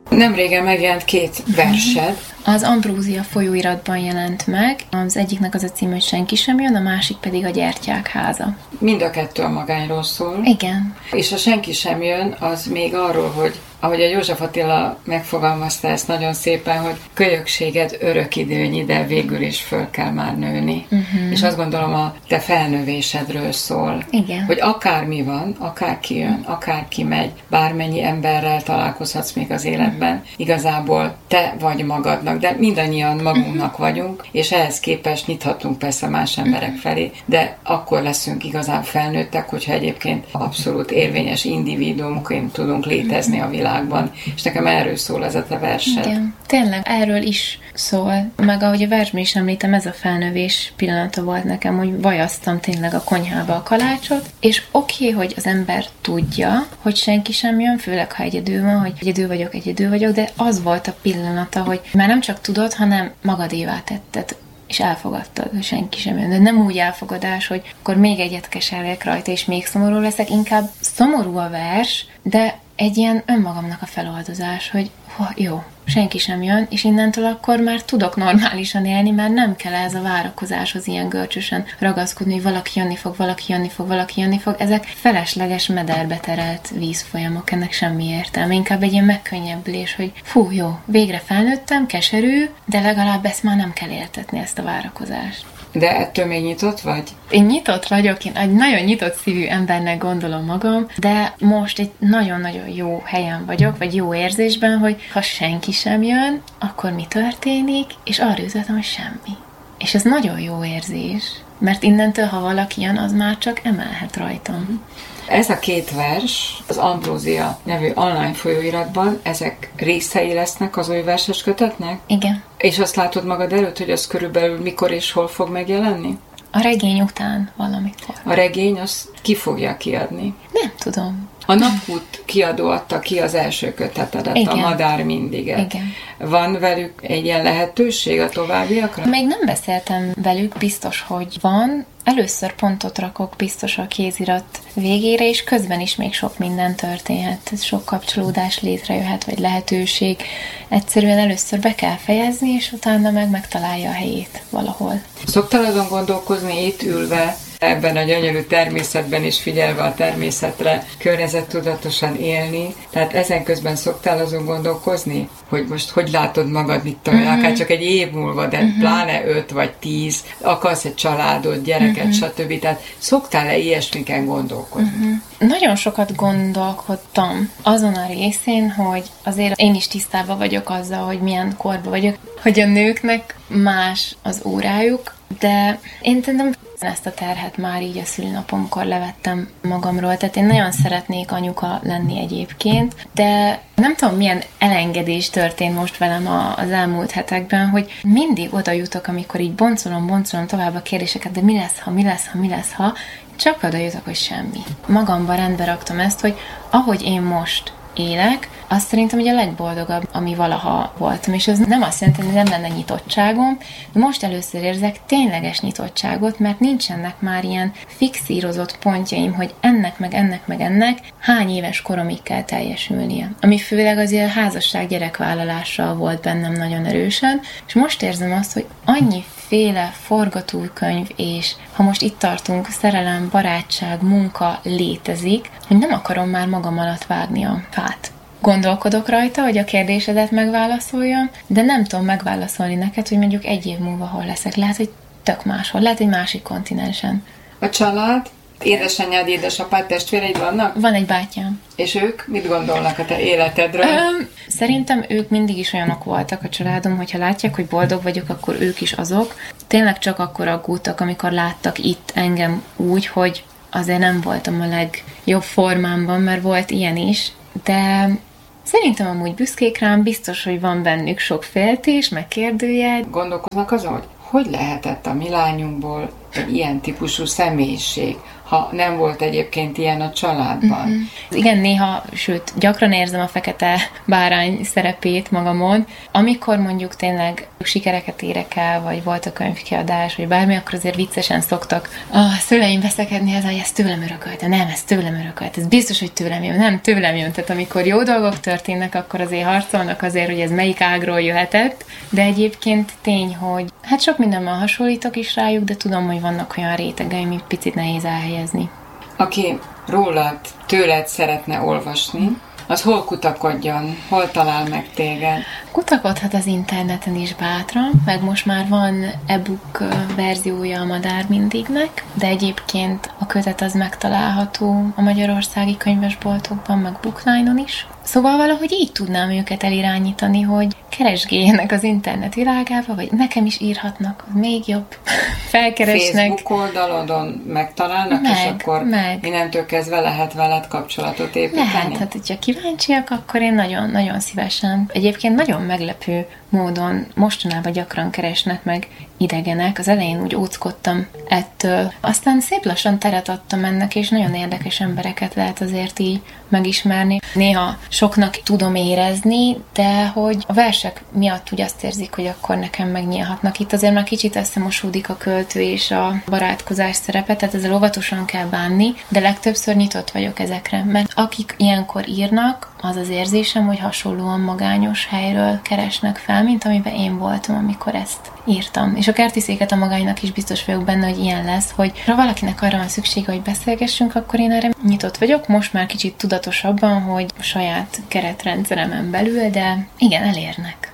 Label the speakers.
Speaker 1: Nem régen megjelent 2 versed.
Speaker 2: Az Ambrózia folyóiratban jelent meg. Az egyiknek az a címe, hogy Senki sem jön, a másik pedig a Gyertyák háza.
Speaker 1: Mind a 2 a magányról szól.
Speaker 2: Igen.
Speaker 1: És a Senki sem jön, az még arról, hogy ahogy a József Attila megfogalmazta ezt nagyon szépen, hogy kölyökséged örökidőnyi, de végül is föl kell már nőni. És azt gondolom, a te felnövésedről szól.
Speaker 2: Igen.
Speaker 1: Hogy akármi van, akárki jön, akárki megy, bármennyi emberrel találkozhatsz még az életben, igazából te vagy magadnak, de mindannyian magunknak vagyunk, és ehhez képest nyithatunk persze más emberek felé, de akkor leszünk igazán felnőttek, hogyha egyébként abszolút érvényes individuumként tudunk létezni a világban. És nekem erről szól ez a te versed.
Speaker 2: Igen, tényleg erről is szól. Meg ahogy a versben is említem, ez a felnövés pillanata volt nekem, hogy vajaztam tényleg a konyhába a kalácsot, és oké, hogy az ember tudja, hogy senki sem jön, főleg ha egyedül van, hogy egyedül vagyok, de az volt a pillanata, hogy már nem csak tudod, hanem magadévá tetted, és elfogadtad, hogy senki sem jön. De nem úgy elfogadás, hogy akkor még egyet keserlek rajta, és még szomorú leszek, inkább szomorú a vers, de egy ilyen önmagamnak a feloldozás, hogy jó, senki sem jön, és innentől akkor már tudok normálisan élni, mert nem kell ez a várakozáshoz ilyen görcsösen ragaszkodni, hogy valaki jönni fog. Ezek felesleges mederbe terelt vízfolyamok, ennek semmi értelme. Inkább egy ilyen megkönnyebbülés, hogy jó, végre felnőttem, keserű, de legalább ezt már nem kell éltetni, ezt a várakozást.
Speaker 1: De ettől még nyitott vagy?
Speaker 2: Én nyitott vagyok, én egy nagyon nyitott szívű embernek gondolom magam, de most egy nagyon-nagyon jó helyen vagyok, vagy jó érzésben, hogy ha senki sem jön, akkor mi történik, és arra üzletem, hogy semmi. És ez nagyon jó érzés, mert innentől, ha valaki jön, az már csak emelhet rajtam.
Speaker 1: Ez a 2 vers az Ambrózia nevű online folyóiratban, ezek részei lesznek az új verses kötetnek?
Speaker 2: Igen.
Speaker 1: És azt látod magad előtt, hogy az körülbelül mikor és hol fog megjelenni?
Speaker 2: A regény után valamikor.
Speaker 1: A regény, az ki fogja kiadni?
Speaker 2: Nem tudom.
Speaker 1: A Napút kiadó adta ki az első kötetedet, igen. A Madár mindiget.
Speaker 2: Igen.
Speaker 1: Van velük egy ilyen lehetőség a továbbiakra?
Speaker 2: Még nem beszéltem velük, biztos, hogy van. Először pontot rakok biztos a kézirat végére, és közben is még sok minden történhet. Sok kapcsolódás létrejöhet, vagy lehetőség. Egyszerűen először be kell fejezni, és utána megtalálja a helyét valahol.
Speaker 1: Szoktál azon gondolkozni itt ülve, ebben a gyönyörű természetben is figyelve a természetre, környezettudatosan élni. Tehát ezen közben szoktál azon gondolkozni, hogy most hogy látod magad, mit tudom, akár csak egy év múlva, de pláne 5 vagy 10, akarsz egy családot, gyereket, stb. Tehát szoktál-e ilyesmiken gondolkodni?
Speaker 2: Nagyon sokat gondolkodtam azon a részén, hogy azért én is tisztában vagyok azzal, hogy milyen korban vagyok, hogy a nőknek más az órájuk, de én szerintem ezt a terhet már így a szülinapomkor levettem magamról, tehát én nagyon szeretnék anyuka lenni egyébként, de nem tudom, milyen elengedés történt most velem az elmúlt hetekben, hogy mindig oda jutok, amikor így boncolom tovább a kérdéseket, de mi lesz, ha, csak oda jutok, hogy semmi. Magamban rendbe raktam ezt, hogy ahogy én most élek, azt szerintem ugye a legboldogabb, ami valaha voltam, és ez nem azt jelenti, hogy nem lenne nyitottságom, de most először érzek tényleges nyitottságot, mert nincsenek már ilyen fixírozott pontjaim, hogy ennek hány éves koromig kell teljesülnie. Ami főleg azért a házasság gyerekvállalással volt bennem nagyon erősen, és most érzem azt, hogy annyiféle forgatókönyv, és ha most itt tartunk, szerelem, barátság, munka létezik, hogy nem akarom már magam alatt vágni a fát. Gondolkodok rajta, hogy a kérdésedet megválaszoljam, de nem tudom megválaszolni neked, hogy mondjuk 1 év múlva hol leszek. Lehet, hogy tök máshol, lehet egy másik kontinensen.
Speaker 1: A család? Édesanyád, édesapád, testvéreid vannak?
Speaker 2: Van egy bátyám.
Speaker 1: És ők mit gondolnak a te életedről?
Speaker 2: Szerintem ők mindig is olyanok voltak a családom, hogyha látják, hogy boldog vagyok, akkor ők is azok. Tényleg csak akkor aggódtak, amikor láttak itt engem úgy, hogy azért nem voltam a legjobb formámban, mert volt ilyen is, de szerintem amúgy büszkék rám, biztos, hogy van bennük sok féltés, meg kérdője.
Speaker 1: Gondolkoznak azon, hogy lehetett a mi lányunkból egy ilyen típusú személyiség, ha nem volt egyébként ilyen a családban.
Speaker 2: Igen, néha, sőt, gyakran érzem a fekete bárány szerepét magamon. Amikor mondjuk tényleg sikereket érek el, vagy volt a könyvkiadás, vagy bármi, akkor azért viccesen szoktak a szüleim veszekedni, hogy ez tőlem örökölte, nem, ez tőlem örökölte, ez biztos, hogy tőlem jön, nem, tőlem jön. Tehát amikor jó dolgok történnek, akkor azért harcolnak azért, hogy ez melyik ágról jöhetett, de egyébként tény, hogy hát sok mindenben hasonlítok is rájuk, de tudom, hogy vannak olyan rétegeim, amit picit nehéz elhelyezni.
Speaker 1: Aki tőled szeretne olvasni, az hol kutakodjon, hol talál meg téged?
Speaker 2: Kutakodhat az interneten is bátran, meg most már van e-book verziója a Madár Mindignek, de egyébként a kötet az megtalálható a magyarországi könyvesboltokban, meg Bookline-on is. Szóval valahogy így tudnám őket elirányítani, hogy keresgéljenek az internet világába, vagy nekem is írhatnak, még jobb, felkeresnek.
Speaker 1: Facebook oldalon megtalálnak, és akkor innentől kezdve lehet veled kapcsolatot építeni?
Speaker 2: Lehet, hát hogyha kíváncsiak, akkor én nagyon-nagyon szívesen. Egyébként nagyon meglepő módon mostanában gyakran keresnek meg idegenek. Az elején úgy óckodtam ettől. Aztán szép lassan teret adtam ennek, és nagyon érdekes embereket lehet azért így megismerni. Néha soknak tudom érezni, de hogy a versek miatt úgy azt érzik, hogy akkor nekem megnyílhatnak. Itt azért már kicsit összemosódik a költő és a barátkozás szerepe, tehát ezzel óvatosan kell bánni, de legtöbbször nyitott vagyok ezekre, mert akik ilyenkor írnak, az az érzésem, hogy hasonlóan magányos helyről keresnek fel, mint amiben én voltam, amikor ezt írtam. És a Kerti széket a magánynak is biztos vagyok benne, hogy ilyen lesz, hogy ha valakinek arra van szüksége, hogy beszélgessünk, akkor én erre nyitott vagyok, most már kicsit tudatosabban, hogy a saját keretrendszeremen belül, de igen, elérnek.